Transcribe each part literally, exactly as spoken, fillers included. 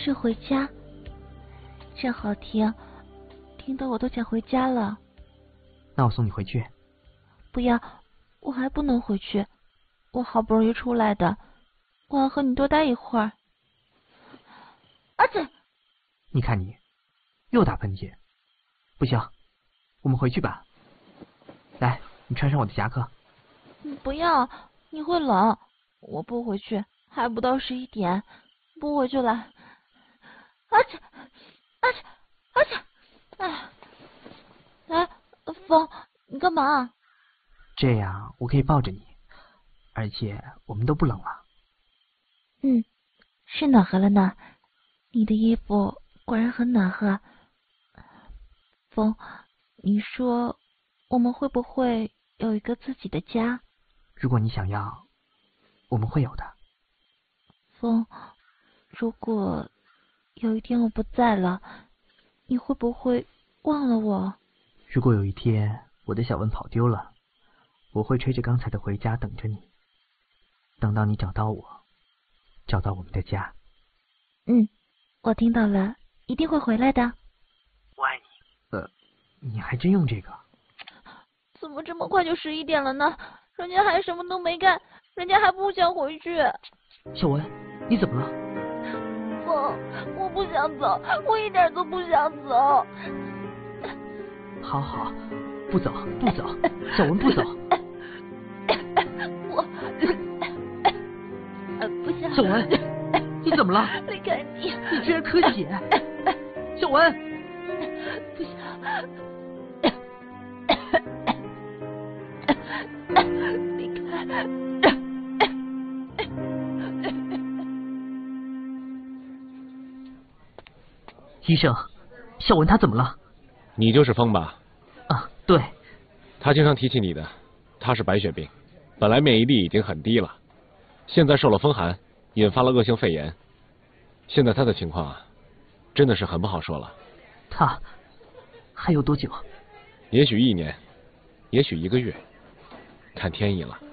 是回家，真好听，听得我都想回家了。 那我送你回去。 不要，我还不能回去，我好不容易出来的，我要和你多待一会儿。而且， 你看你，又打喷嚏。不行，我们回去吧。来，你穿上我的夹克。 不要，你会冷。我不回去，还不到十一点，不回去了。而且，而且，而且，哎，哎，风，你干嘛？ 这样我可以抱着你，而且我们都不冷了。 嗯，是暖和了呢。你的衣服果然很暖和。风，你说我们会不会有一个自己的家？ 如果你想要，我们会有的。 风，如果有一天我不在了，你会不会忘了我？ 如果有一天我的小文跑丢了，我会吹着刚才的回家等着你，等到你找到我，找到我们的家。 嗯，我听到了，一定会回来的。 我爱你。呃，你还真用这个？ 怎么这么快就十一点了呢？人家还什么都没干，人家还不想回去。 小文，你怎么了？ 我我不想走，我一点都不想走。 好好，不走不走，小文不走。 我不想。 小文，你怎么了？ 离开你！ 你这是咳血。小文， 不想。离开！ 医生，小文他怎么了？ 你就是风吧？ 啊，对。 他经常提起你的，他是白血病，本来免疫力已经很低了，现在受了风寒，引发了恶性肺炎。现在他的情况啊，真的是很不好说了。 他还有多久？ 也许一年，也许一个月，看天意了。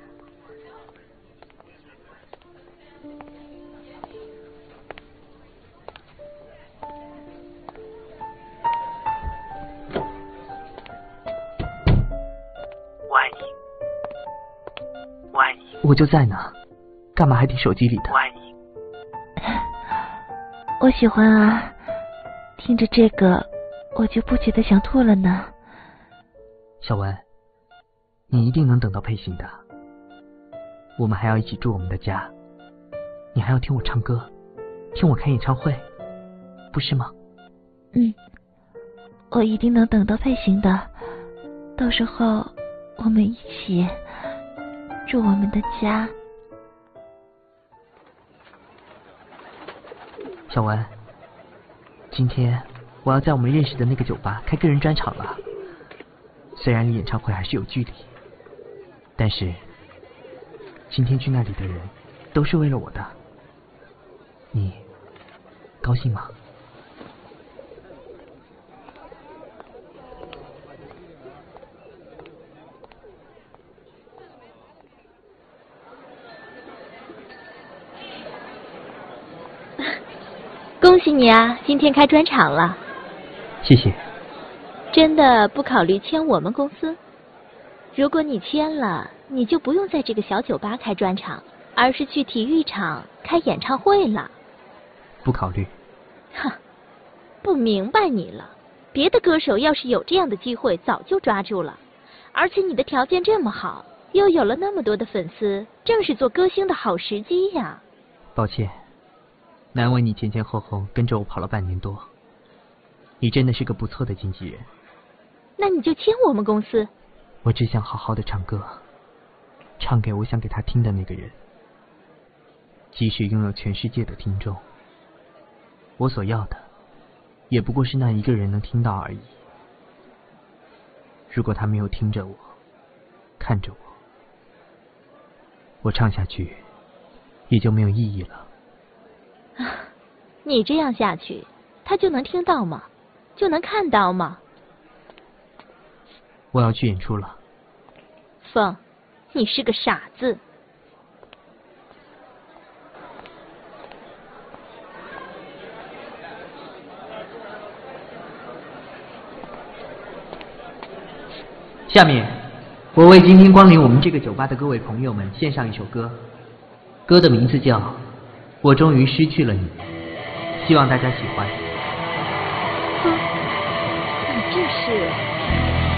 我爱你，我爱你，我就在呢，干嘛还听手机里的？我爱你。 我喜欢啊，听着这个，我就不觉得想吐了呢。 小文，你一定能等到配型的。我们还要一起住我们的家，你还要听我唱歌，听我开演唱会，不是吗？ 嗯，我一定能等到配型的，到时候我们一起住我们的家。 小文，今天我要在我们认识的那个酒吧开个人专场了。虽然离演唱会还是有距离，但是今天去那里的人都是为了我的。你高兴吗？ 恭喜你啊，今天开专场了。 谢谢。 真的不考虑签我们公司？如果你签了，你就不用在这个小酒吧开专场，而是去体育场开演唱会了。 不考虑。 哼，不明白你了。别的歌手要是有这样的机会，早就抓住了。而且你的条件这么好，又有了那么多的粉丝，正是做歌星的好时机呀。 抱歉，难为你前前后后跟着我跑了半年多。你真的是个不错的经纪人。 那你就签我们公司。 我只想好好的唱歌，唱给我想给他听的那个人。即使拥有全世界的听众，我所要的也不过是那一个人能听到而已。如果他没有听着我，看着我，我唱下去也就没有意义了。 啊，你这样下去，他就能听到吗？就能看到吗？ 我要去演出了。 凤，你是个傻子。 下面，我为今天光临我们这个酒吧的各位朋友们献上一首歌，歌的名字叫《我终于失去了你》，希望大家喜欢。 你这是？